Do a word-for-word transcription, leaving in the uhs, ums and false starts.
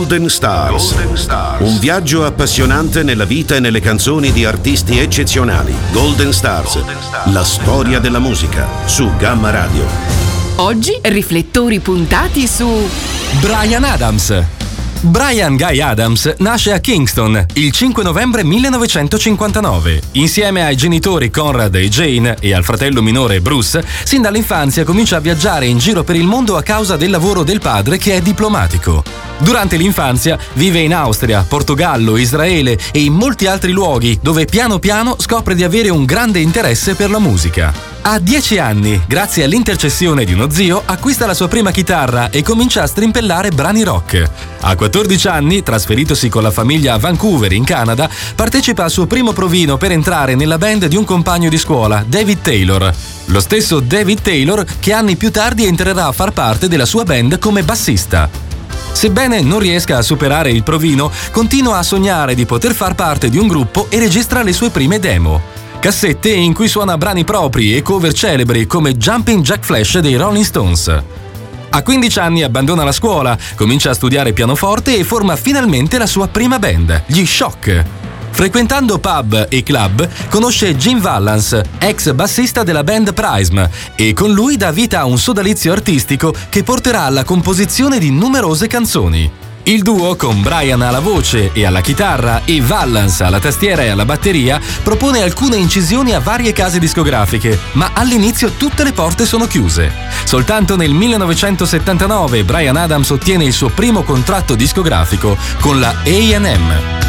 Golden Stars. Golden Stars. Un viaggio appassionante nella vita e nelle canzoni di artisti eccezionali. Golden Stars. Golden Stars. La storia della musica su Gamma Radio. Oggi riflettori puntati su Bryan Adams. Bryan Guy Adams nasce a Kingston il cinque novembre millenovecentocinquantanove. Insieme ai genitori Conrad e Jane e al fratello minore Bruce, sin dall'infanzia comincia a viaggiare in giro per il mondo a causa del lavoro del padre, che è diplomatico. Durante l'infanzia vive in Austria, Portogallo, Israele e in molti altri luoghi, dove piano piano scopre di avere un grande interesse per la musica. A dieci anni, grazie all'intercessione di uno zio, acquista la sua prima chitarra e comincia a strimpellare brani rock. A quattordici anni, trasferitosi con la famiglia a Vancouver, in Canada, partecipa al suo primo provino per entrare nella band di un compagno di scuola, David Taylor. Lo stesso David Taylor che anni più tardi entrerà a far parte della sua band come bassista. Sebbene non riesca a superare il provino, continua a sognare di poter far parte di un gruppo e registra le sue prime demo. Cassette in cui suona brani propri e cover celebri come Jumping Jack Flash dei Rolling Stones. A quindici anni abbandona la scuola, comincia a studiare pianoforte e forma finalmente la sua prima band, gli Shock. Frequentando pub e club, conosce Jim Vallance, ex bassista della band Prism, e con lui dà vita a un sodalizio artistico che porterà alla composizione di numerose canzoni. Il duo, con Bryan alla voce e alla chitarra e Vallance alla tastiera e alla batteria, propone alcune incisioni a varie case discografiche, ma all'inizio tutte le porte sono chiuse. Soltanto nel millenovecentosettantanove Bryan Adams ottiene il suo primo contratto discografico con la A and M.